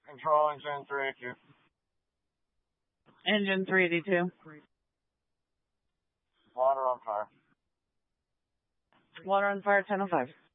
Control engine 382. Engine 382. Water on fire. Water on fire, 1005.